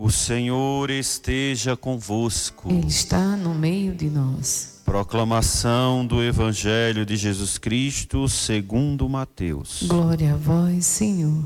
O Senhor esteja convosco. Ele está no meio de nós. Proclamação do Evangelho de Jesus Cristo segundo Mateus. Glória a vós, Senhor.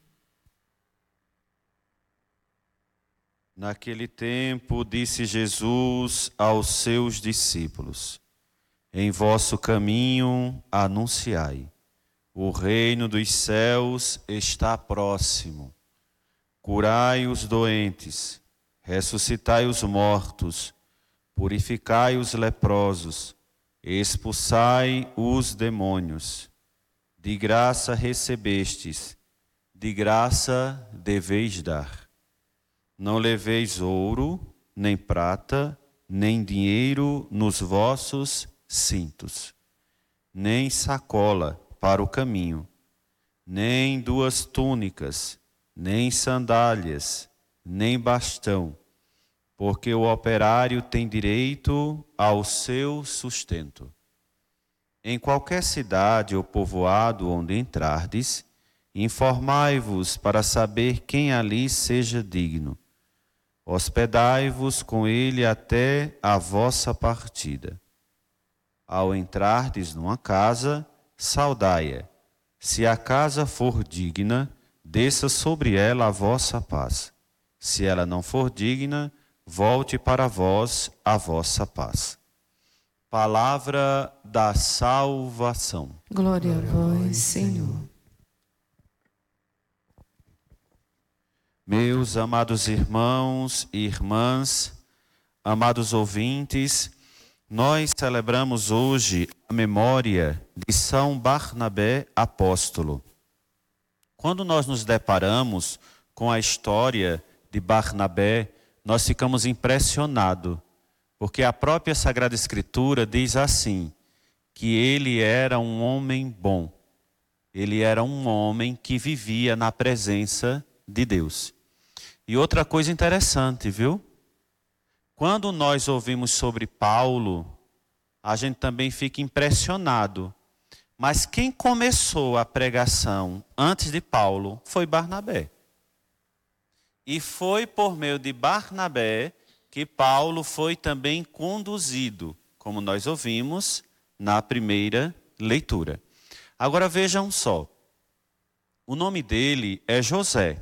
Naquele tempo disse Jesus aos seus discípulos: Em vosso caminho anunciai, o reino dos céus está próximo. Curai os doentes, ressuscitai os mortos, purificai os leprosos, expulsai os demônios. De graça recebestes, de graça deveis dar. Não leveis ouro, nem prata, nem dinheiro nos vossos cintos, nem sacola para o caminho, nem 2 túnicas, nem sandálias, nem bastão, porque o operário tem direito ao seu sustento. Em qualquer cidade ou povoado onde entrardes, informai-vos para saber quem ali seja digno. Hospedai-vos com ele até a vossa partida. Ao entrardes numa casa, saudai-a. Se a casa for digna, desça sobre ela a vossa paz. Se ela não for digna, volte para vós a vossa paz. Palavra da salvação. Glória a vós, Senhor. Meus amados irmãos e irmãs, amados ouvintes, nós celebramos hoje a memória de São Barnabé apóstolo. Quando nós nos deparamos com a história de Barnabé, nós ficamos impressionados, porque a própria Sagrada Escritura diz assim, que ele era um homem bom, ele era um homem que vivia na presença de Deus. E outra coisa interessante, viu? Quando nós ouvimos sobre Paulo, a gente também fica impressionado. Mas quem começou a pregação antes de Paulo foi Barnabé. E foi por meio de Barnabé que Paulo foi também conduzido, como nós ouvimos na primeira leitura. Agora vejam só, o nome dele é José.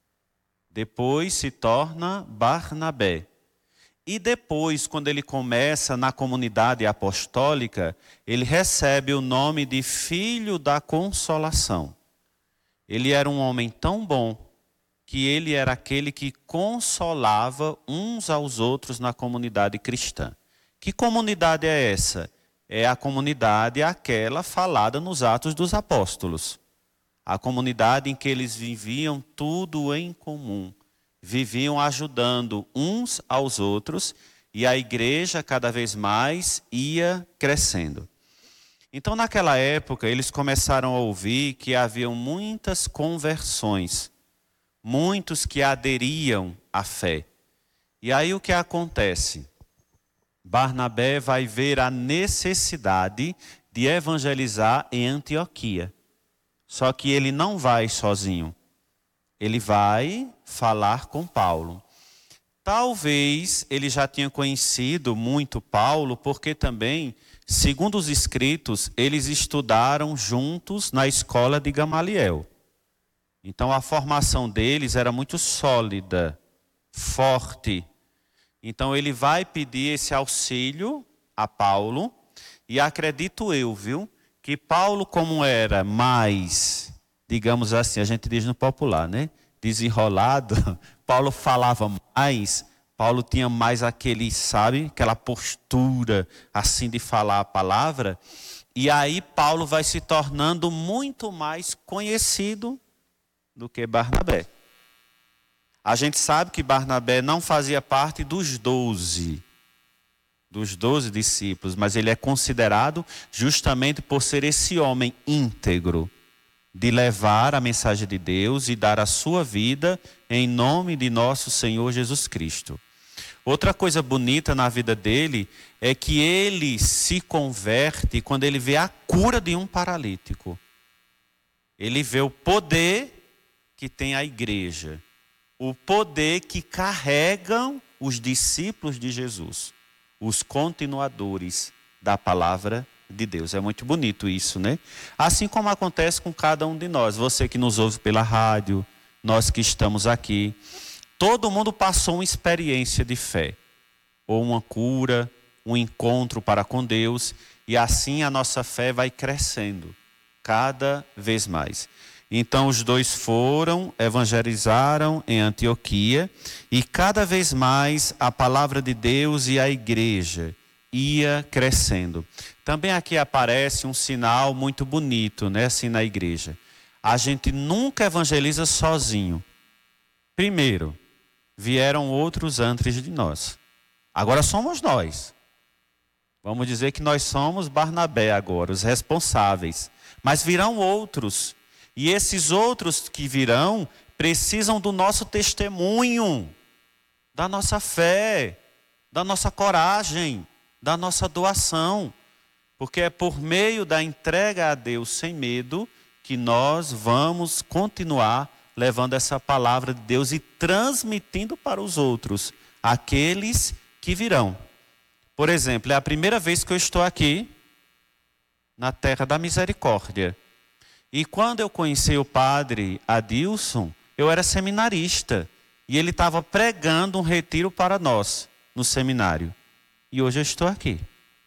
Depois se torna Barnabé. E depois, quando ele começa na comunidade apostólica, ele recebe o nome de Filho da Consolação. Ele era um homem tão bom que ele era aquele que consolava uns aos outros na comunidade cristã. Que comunidade é essa? É a comunidade aquela falada nos Atos dos Apóstolos. A comunidade em que eles viviam tudo em comum. Viviam ajudando uns aos outros e a igreja cada vez mais ia crescendo. Então naquela época eles começaram a ouvir que haviam muitas conversões, muitos que aderiam à fé. E aí o que acontece? Barnabé vai ver a necessidade de evangelizar em Antioquia. Só que ele não vai sozinho. Ele vai falar com Paulo. Talvez ele já tenha conhecido muito Paulo, porque também, segundo os escritos, eles estudaram juntos na escola de Gamaliel. Então a formação deles era muito sólida, forte. Então ele vai pedir esse auxílio a Paulo, e acredito eu, viu, que Paulo, como era mais, digamos assim, a gente diz no popular, né? Desenrolado, Paulo falava mais, Paulo tinha mais aquele, sabe, aquela postura assim de falar a palavra, e aí Paulo vai se tornando muito mais conhecido do que Barnabé. A gente sabe que Barnabé não fazia parte dos 12 discípulos, mas ele é considerado justamente por ser esse homem íntegro, de levar a mensagem de Deus e dar a sua vida em nome de nosso Senhor Jesus Cristo. Outra coisa bonita na vida dele é que ele se converte quando ele vê a cura de um paralítico. Ele vê o poder que tem a igreja. o poder que carregam os discípulos de Jesus, os continuadores da palavra de Deus. É muito bonito isso, né? Assim como acontece com cada um de nós. Você que nos ouve pela rádio, nós que estamos aqui. Todo mundo passou uma experiência de fé. Ou uma cura, um encontro para com Deus. E assim a nossa fé vai crescendo cada vez mais. Então os dois foram, evangelizaram em Antioquia. E cada vez mais a palavra de Deus e a igreja ia crescendo. Também aqui aparece um sinal muito bonito, né, assim na igreja. A gente nunca evangeliza sozinho. Primeiro, vieram outros antes de nós. Agora somos nós. Vamos dizer que nós somos Barnabé agora, os responsáveis. Mas virão outros. E esses outros que virão precisam do nosso testemunho, da nossa fé, da nossa coragem, da nossa doação, porque é por meio da entrega a Deus sem medo que nós vamos continuar levando essa palavra de Deus e transmitindo para os outros, aqueles que virão. Por exemplo, é a primeira vez que eu estou aqui na Terra da Misericórdia. E quando eu conheci o padre Adilson, eu era seminarista e ele estava pregando um retiro para nós no seminário. E hoje eu estou aqui,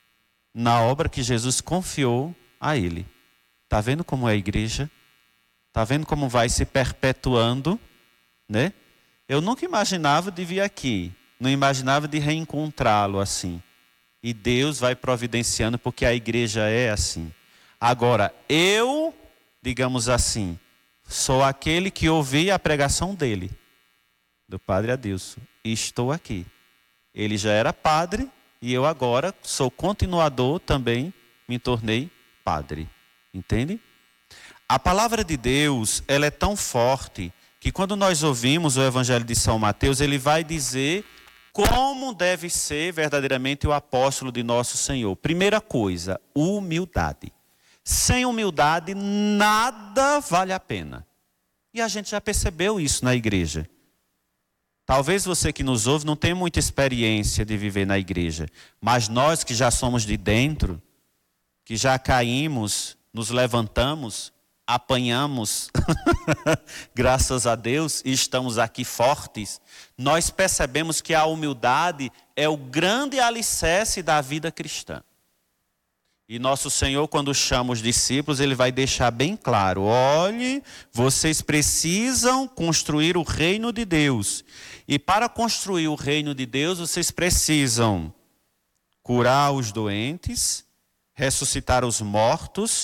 na obra que Jesus confiou a ele. Está vendo como é a igreja? Está vendo como vai se perpetuando, né? Eu nunca imaginava de vir aqui, não imaginava de reencontrá-lo assim. E Deus vai providenciando porque a igreja é assim. Agora, eu, digamos assim, sou aquele que ouvi a pregação dele, do padre Adilson, e estou aqui. Ele já era padre, e eu agora sou continuador também, me tornei padre. Entende? A palavra de Deus, ela é tão forte, que quando nós ouvimos o Evangelho de São Mateus, ele vai dizer como deve ser verdadeiramente o apóstolo de nosso Senhor. Primeira coisa, humildade. Sem humildade, nada vale a pena. E a gente já percebeu isso na igreja. Talvez você que nos ouve não tenha muita experiência de viver na igreja, mas nós que já somos de dentro, que já caímos, nos levantamos, apanhamos, graças a Deus, e estamos aqui fortes, nós percebemos que a humildade é o grande alicerce da vida cristã. E nosso Senhor, quando chama os discípulos, ele vai deixar bem claro: olhe, vocês precisam construir o reino de Deus. E para construir o reino de Deus, vocês precisam curar os doentes, ressuscitar os mortos.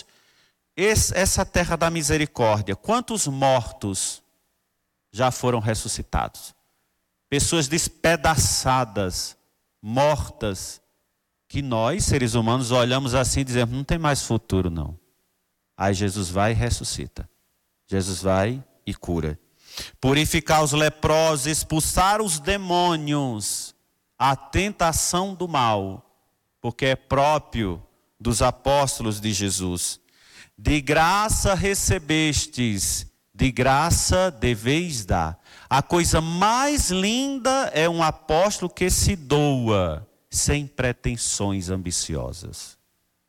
Essa terra da misericórdia, quantos mortos já foram ressuscitados? Pessoas despedaçadas, mortas, que nós, seres humanos, olhamos assim e dizemos: não tem mais futuro não. Aí Jesus vai e ressuscita. Jesus vai e cura. Purificar os leprosos, expulsar os demônios, a tentação do mal, porque é próprio dos apóstolos de Jesus. De graça recebestes, de graça deveis dar. A coisa mais linda é um apóstolo que se doa, sem pretensões ambiciosas.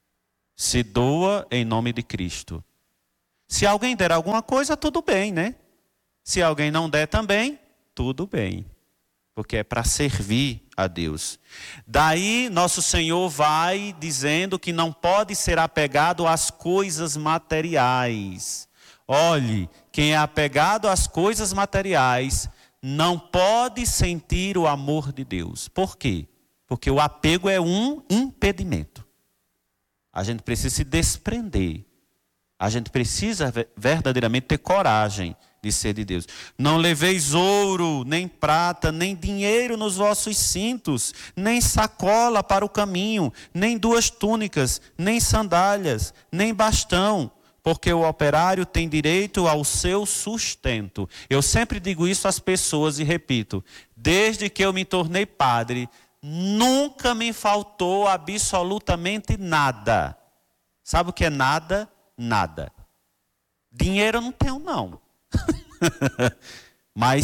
Se doa em nome de Cristo. Se alguém der alguma coisa, tudo bem, né? Se alguém não der também, tudo bem. Porque é para servir a Deus. Daí, nosso Senhor vai dizendo que não pode ser apegado às coisas materiais. Olhe, quem é apegado às coisas materiais não pode sentir o amor de Deus. Por quê? Porque o apego é um impedimento. A gente precisa se desprender. A gente precisa verdadeiramente ter coragem de ser de Deus. Não leveis ouro, nem prata, nem dinheiro nos vossos cintos, nem sacola para o caminho, nem 2 túnicas, nem sandálias, nem bastão, porque o operário tem direito ao seu sustento. Eu sempre digo isso às pessoas e repito: desde que eu me tornei padre, nunca me faltou absolutamente nada. Sabe o que é nada? Nada. Dinheiro eu não tenho, não. Mas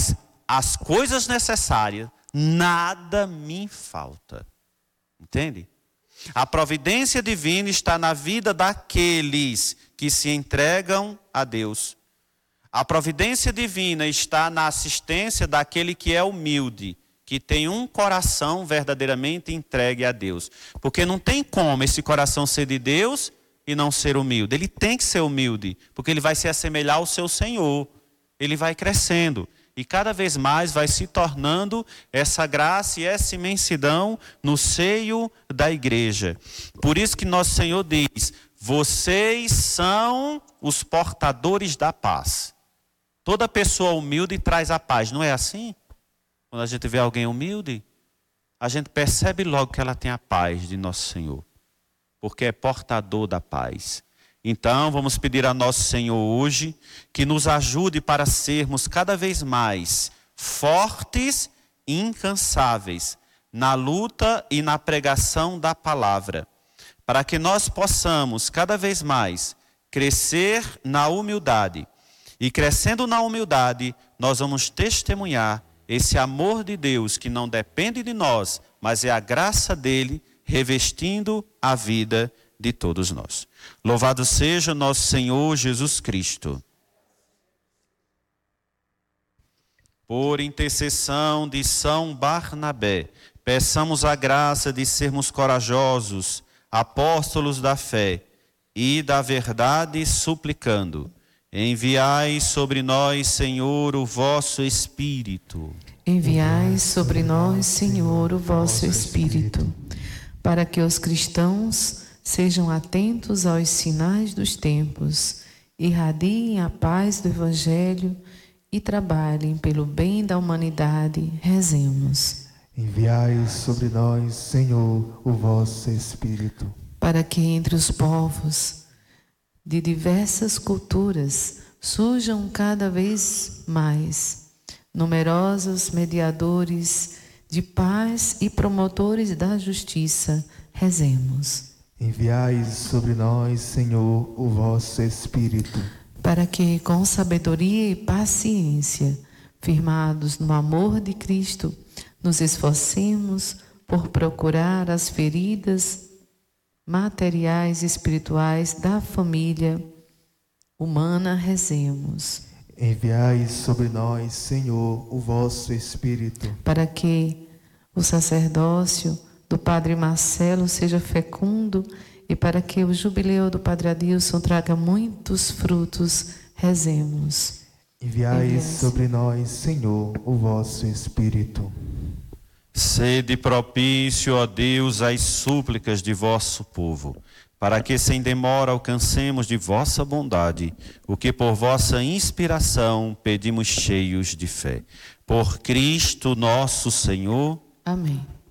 as coisas necessárias, nada me falta. Entende? A providência divina está na vida daqueles que se entregam a Deus. A providência divina está na assistência daquele que é humilde, que tem um coração verdadeiramente entregue a Deus. Porque não tem como esse coração ser de Deus e não ser humilde. Ele tem que ser humilde, porque ele vai se assemelhar ao seu Senhor. Ele vai crescendo e cada vez mais vai se tornando essa graça e essa imensidão no seio da igreja. Por isso que nosso Senhor diz: vocês são os portadores da paz. Toda pessoa humilde traz a paz, não é assim? Quando a gente vê alguém humilde, a gente percebe logo que ela tem a paz de nosso Senhor, porque é portador da paz. Então, vamos pedir a nosso Senhor hoje que nos ajude para sermos cada vez mais fortes e incansáveis na luta e na pregação da palavra, para que nós possamos cada vez mais crescer na humildade. E crescendo na humildade, nós vamos testemunhar esse amor de Deus que não depende de nós, mas é a graça dele revestindo a vida de todos nós. Louvado seja nosso Senhor Jesus Cristo. Por intercessão de São Barnabé, peçamos a graça de sermos corajosos, apóstolos da fé e da verdade, suplicando: enviai sobre nós, Senhor, o vosso Espírito. Enviai sobre nós, Senhor, o vosso Espírito, para que os cristãos sejam atentos aos sinais dos tempos, irradiem a paz do Evangelho e trabalhem pelo bem da humanidade. Rezemos. Enviai sobre nós, Senhor, o vosso Espírito, para que entre os povos de diversas culturas surjam cada vez mais numerosos mediadores de paz e promotores da justiça. Rezemos. Enviai sobre nós, Senhor, o vosso Espírito, para que com sabedoria e paciência, firmados no amor de Cristo, nos esforcemos por procurar as feridas materiais e espirituais da família humana. Rezemos. Enviai sobre nós, Senhor, o vosso Espírito, para que o sacerdócio do Padre Marcelo seja fecundo e para que o jubileu do Padre Adilson traga muitos frutos. Rezemos. Enviai sobre nós, Senhor, o vosso Espírito. Sede propício, ó Deus, às súplicas de vosso povo, para que sem demora alcancemos de vossa bondade o que por vossa inspiração pedimos cheios de fé. Por Cristo nosso Senhor. Amém.